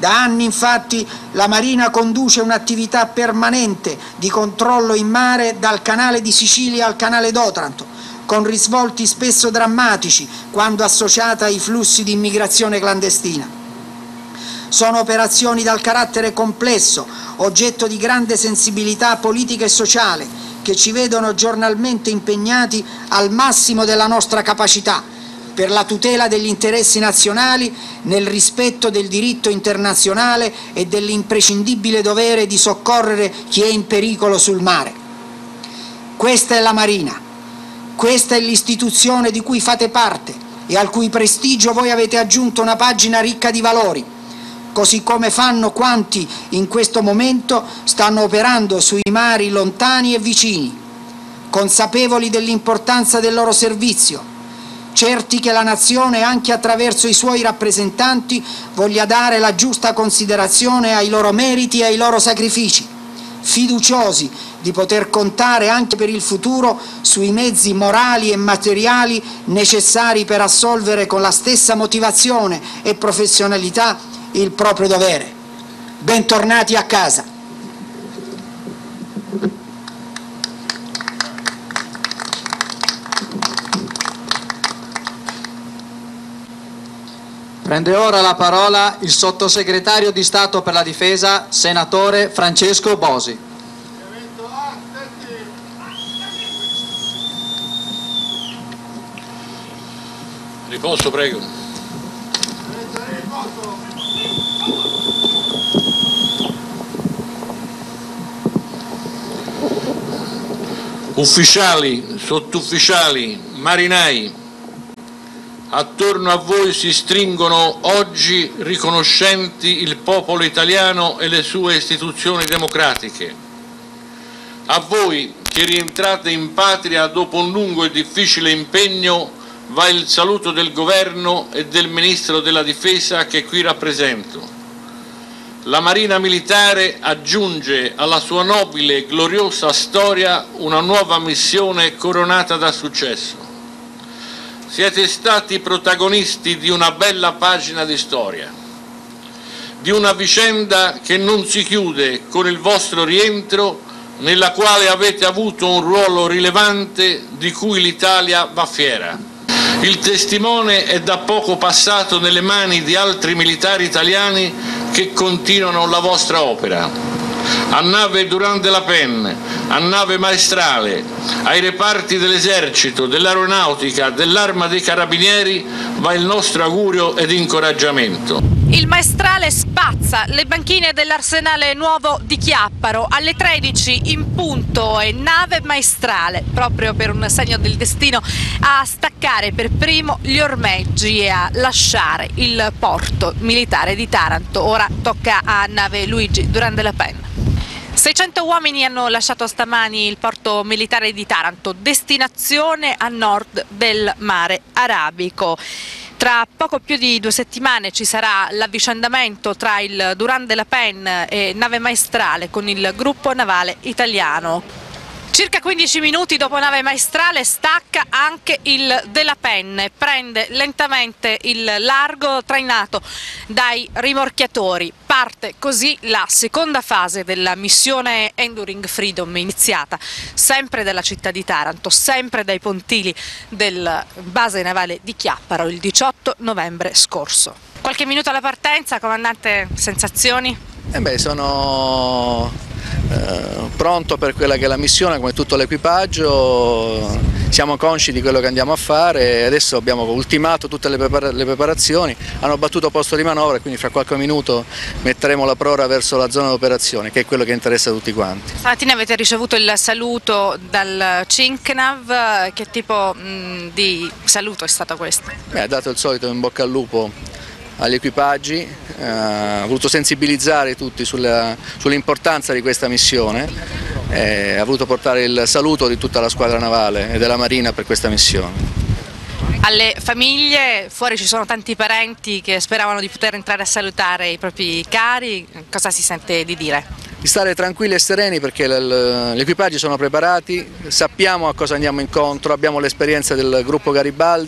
Da anni infatti la Marina conduce un'attività permanente di controllo in mare dal canale di Sicilia al canale d'Otranto, con risvolti spesso drammatici quando associata ai flussi di immigrazione clandestina. Sono operazioni dal carattere complesso, oggetto di grande sensibilità politica e sociale, che ci vedono giornalmente impegnati al massimo della nostra capacità per la tutela degli interessi nazionali nel rispetto del diritto internazionale e dell'imprescindibile dovere di soccorrere chi è in pericolo sul mare. Questa è la Marina, questa è l'istituzione di cui fate parte e al cui prestigio voi avete aggiunto una pagina ricca di valori, così come fanno quanti in questo momento stanno operando sui mari lontani e vicini, consapevoli dell'importanza del loro servizio, certi che la Nazione, anche attraverso i suoi rappresentanti, voglia dare la giusta considerazione ai loro meriti e ai loro sacrifici, fiduciosi di poter contare anche per il futuro sui mezzi morali e materiali necessari per assolvere con la stessa motivazione e professionalità il proprio dovere. Bentornati a casa. Prende ora la parola il sottosegretario di Stato per la Difesa, senatore Francesco Bosi. Riposo, prego. Ufficiali, sottufficiali, marinai, attorno a voi si stringono oggi riconoscenti il popolo italiano e le sue istituzioni democratiche. A voi che rientrate in patria dopo un lungo e difficile impegno va il saluto del Governo e del Ministro della Difesa che qui rappresento. La Marina Militare aggiunge alla sua nobile e gloriosa storia una nuova missione coronata da successo. Siete stati protagonisti di una bella pagina di storia, di una vicenda che non si chiude con il vostro rientro, nella quale avete avuto un ruolo rilevante di cui l'Italia va fiera. Il testimone è da poco passato nelle mani di altri militari italiani che continuano la vostra opera. A nave Durand la Pen, a nave Maestrale, ai reparti dell'Esercito, dell'Aeronautica, dell'Arma dei Carabinieri va il nostro augurio ed incoraggiamento. Il Maestrale spazza le banchine dell'Arsenale Nuovo di Chiapparo. Alle 13 in punto è nave Maestrale, proprio per un segno del destino, a staccare per primo gli ormeggi e a lasciare il porto militare di Taranto. Ora tocca a nave Luigi Durand la Pen. 600 uomini hanno lasciato stamani il porto militare di Taranto, destinazione a nord del mare Arabico. Tra poco più di 2 settimane ci sarà l'avvicendamento tra il Durand la Pen e nave Maestrale con il gruppo navale italiano. Circa 15 minuti dopo nave Maestrale stacca anche il della Pen, prende lentamente il largo trainato dai rimorchiatori. Parte così la seconda fase della missione Enduring Freedom, iniziata sempre dalla città di Taranto, sempre dai pontili del base navale di Chiapparo il 18 novembre scorso. Qualche minuto alla partenza, comandante, sensazioni? Sono pronto per quella che è la missione, come tutto l'equipaggio. Siamo consci di quello che andiamo a fare e adesso abbiamo ultimato tutte le preparazioni, hanno battuto posto di manovra e quindi fra qualche minuto metteremo la prora verso la zona di operazione, che è quello che interessa a tutti quanti. Stamattina avete ricevuto il saluto dal CINCNAV, che tipo di saluto è stato questo? Ha dato il solito in bocca al lupo agli equipaggi, ha voluto sensibilizzare tutti sull'importanza di questa missione, ha voluto portare il saluto di tutta la squadra navale e della Marina per questa missione. Alle famiglie, fuori ci sono tanti parenti che speravano di poter entrare a salutare i propri cari, cosa si sente di dire? Di stare tranquilli e sereni perché gli equipaggi sono preparati, sappiamo a cosa andiamo incontro, abbiamo l'esperienza del gruppo Garibaldi.